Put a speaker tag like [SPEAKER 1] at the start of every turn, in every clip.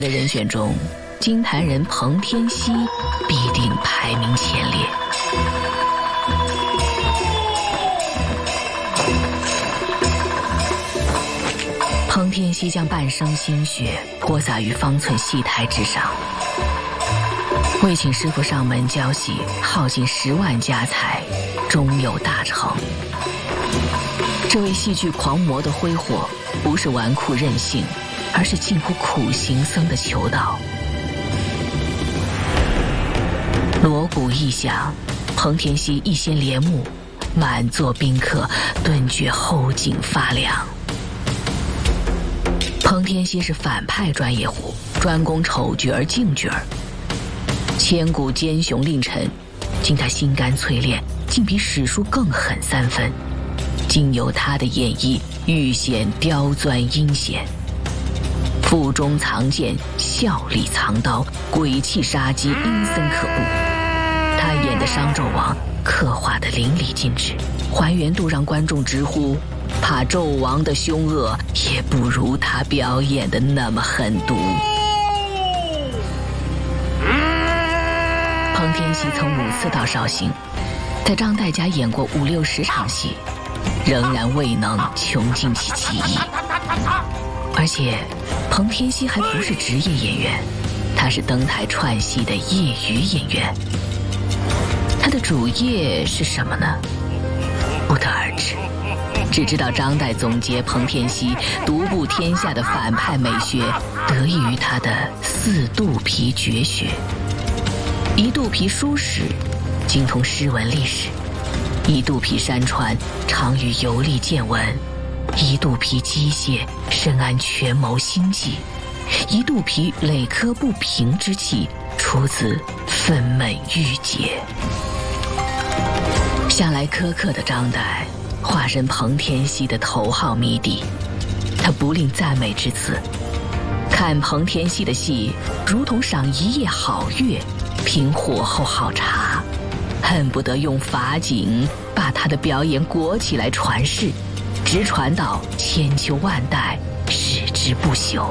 [SPEAKER 1] 的人选中，金坛人彭天锡必定排名前列。彭天锡将半生心血泼洒于方寸戏台之上，为请师傅上门教戏，耗尽10万家财，终有大成。这位戏剧狂魔的挥霍，不是纨绔任性，而是近乎苦行僧的求道。锣鼓一响，彭天锡一掀帘幕，满座宾客顿觉后颈发凉。彭天锡是反派专业户，专攻丑角儿净角儿，千古奸雄令臣，经他心肝淬炼，竟比史书更狠3分。经由他的演绎，愈显刁钻阴险，腹中藏剑，笑里藏刀，鬼气杀机，阴森可怖。他演的商纣王刻画得淋漓尽致，还原度让观众直呼，怕纣王的凶恶也不如他表演的那么狠毒。彭天锡曾5次到绍兴，在张岱家演过50、60场戏，仍然未能穷尽其技艺。而且彭天锡还不是职业演员，他是登台串戏的业余演员。他的主业是什么呢？不得而知，只知道张岱总结彭天锡独步天下的反派美学，得益于他的4肚皮绝学。1肚皮书史，精通诗文历史；1肚皮山川，长于游历见闻；1肚皮机械，深谙权谋心计；1肚皮累科不平之气，出自愤懑郁结。向来苛刻的张岱化身彭天锡的头号迷弟，他不吝赞美之词，看彭天锡的戏如同赏一夜好月，品火候好茶，恨不得用法锦把他的表演裹起来传世，直传到千秋万代，史之不朽。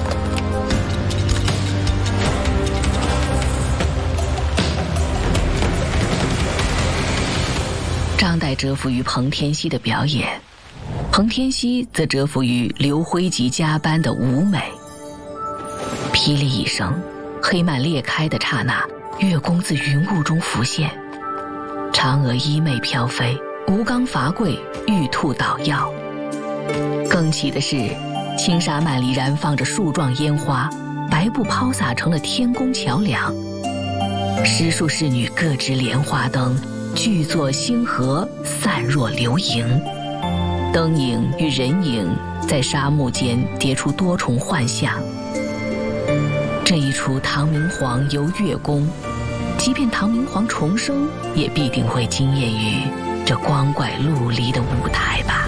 [SPEAKER 1] 张岱折服于彭天锡的表演，彭天锡则折服于刘辉吉加班的舞美。霹雳一声，黑幔裂开的刹那，月宫自云雾中浮现，嫦娥衣袂飘飞，吴刚伐桂，玉兔捣药。更奇的是，青纱幔里燃放着树状烟花，白布抛洒成了天宫桥梁，10数侍女各执莲花灯，聚作星河，散若流萤。灯影与人影在沙幕间叠出多重幻象。这一出唐明皇游月宫，即便唐明皇重生，也必定会惊艳于这光怪陆离的舞台吧。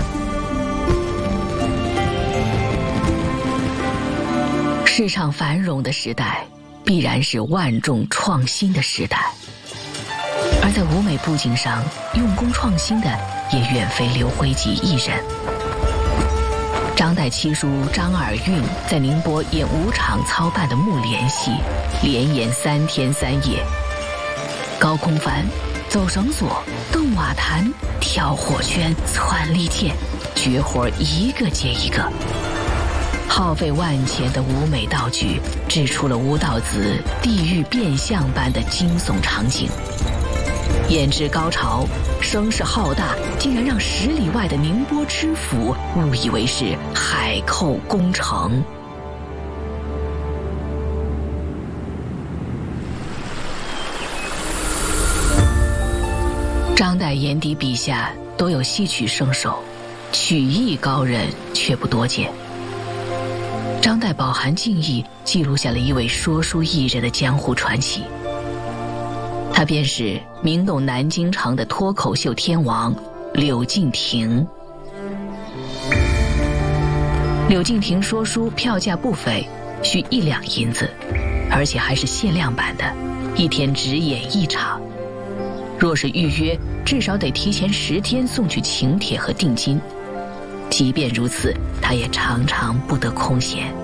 [SPEAKER 1] 市场繁荣的时代，必然是万众创新的时代。而在舞美布景上用功创新的，也远非刘辉吉一人。张岱七叔张尔运在宁波演5场操办的木莲戏，连演3天3夜，高空翻、走绳索、蹬瓦坛、跳火圈、窜利剑，绝活一个接一个。耗费万钱的舞美道具，制出了吴道子地狱变相般的惊悚场景。演至高潮，声势浩大，竟然让10里外的宁波知府误以为是海寇攻城。张岱眼底笔下都有戏曲圣手，曲艺高人却不多见。张岱饱含敬意，记录下了一位说书艺人的江湖传奇。他便是名动南京城的脱口秀天王柳敬亭。柳敬亭说书票价不菲，需1两银子，而且还是限量版的，1天只演1场。若是预约，至少得提前10天送去请帖和定金。即便如此，他也常常不得空闲。